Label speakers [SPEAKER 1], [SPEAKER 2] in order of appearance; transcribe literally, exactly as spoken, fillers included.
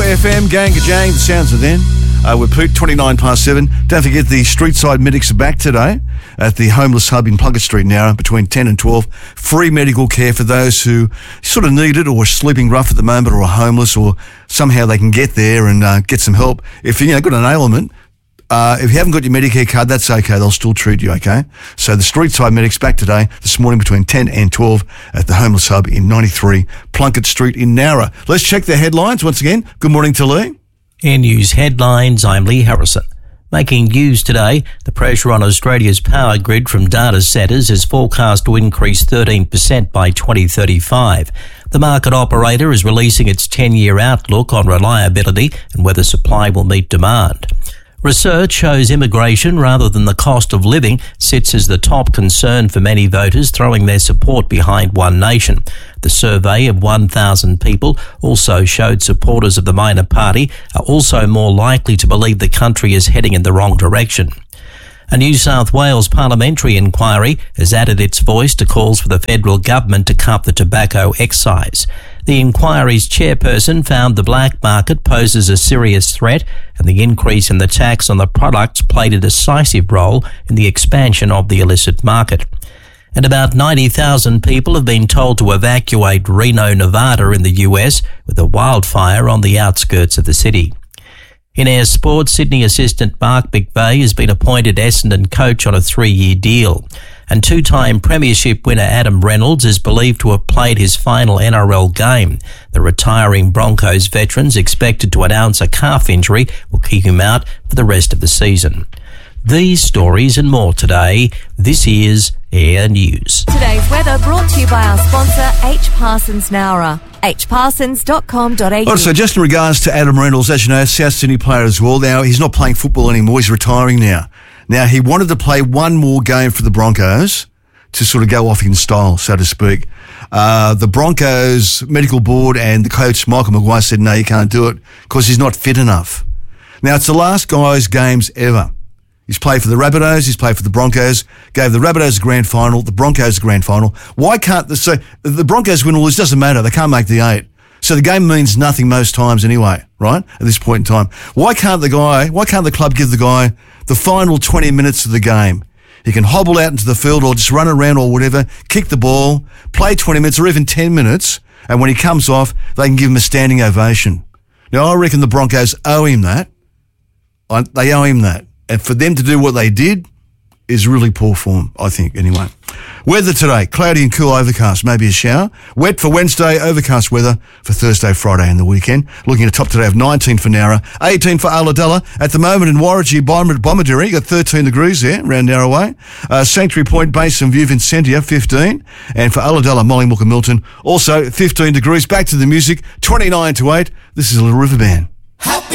[SPEAKER 1] F M, Gang Jang, the sounds of then. Uh, we're Poot, twenty-nine past seven. Don't forget the street side medics are back today at the Homeless Hub in Plunkett Street now between ten and twelve. Free medical care for those who sort of need it or are sleeping rough at the moment or are homeless or somehow they can get there and uh, get some help. If you know, got an ailment, uh, if you haven't got your Medicare card, that's okay. They'll still treat you, okay? So the street side medics back today, this morning between ten and twelve at the Homeless Hub in ninety-three Plunkett Street in Nowra. Let's check the headlines once again. Good morning to Lee.
[SPEAKER 2] Air News headlines, I'm Lee Harrison. Making news today, the pressure on Australia's power grid from data centres is forecast to increase thirteen percent by twenty thirty-five. The market operator is releasing its ten-year outlook on reliability and whether supply will meet demand. Research shows immigration rather than the cost of living sits as the top concern for many voters throwing their support behind One Nation. The survey of one thousand people also showed supporters of the minor party are also more likely to believe the country is heading in the wrong direction. A New South Wales parliamentary inquiry has added its voice to calls for the federal government to cut the tobacco excise. The inquiry's chairperson found the black market poses a serious threat and the increase in the tax on the products played a decisive role in the expansion of the illicit market. And about ninety thousand people have been told to evacuate Reno, Nevada in the U S with a wildfire on the outskirts of the city. In air sports, Sydney assistant Mark McVeigh has been appointed Essendon coach on a three-year deal. And two-time premiership winner Adam Reynolds is believed to have played his final N R L game. The retiring Broncos veteran's expected to announce a calf injury will keep him out for the rest of the season. These stories and more today. This is Air News.
[SPEAKER 3] Today's weather brought to you by our sponsor, H. Parsons Nowra. h parsons dot com dot a u.
[SPEAKER 1] Right, so just in regards to Adam Reynolds, as you know, South Sydney player as well. Now, he's not playing football anymore. He's retiring now. Now, he wanted to play one more game for the Broncos to sort of go off in style, so to speak. Uh, the Broncos medical board and the coach, Michael Maguire, said, no, you can't do it because he's not fit enough. Now, it's the last guy's games ever. He's played for the Rabbitohs, he's played for the Broncos, gave the Rabbitohs a grand final, the Broncos a grand final. Why can't the, so the Broncos win all this? Doesn't matter. They can't make the eight. So the game means nothing most times anyway, right? At this point in time. Why can't the guy, why can't the club give the guy the final twenty minutes of the game? He can hobble out into the field or just run around or whatever, kick the ball, play twenty minutes or even ten minutes, and when he comes off, they can give him a standing ovation. Now, I reckon the Broncos owe him that. They owe him that. And for them to do what they did is really poor form, I think, anyway. Weather today, cloudy and cool, overcast, maybe a shower. Wet for Wednesday, overcast weather for Thursday, Friday and the weekend. Looking at a top today of nineteen for Nowra, eighteen for Ulladulla. At the moment in Warragee, Bomaderry, you got thirteen degrees there, around Nowra Way. Uh, Sanctuary Point, Basin View, Vincentia, fifteen. And for Ulladulla, Mollymook and Milton, also fifteen degrees. Back to the music, twenty-nine to eight. This is a Little River Band.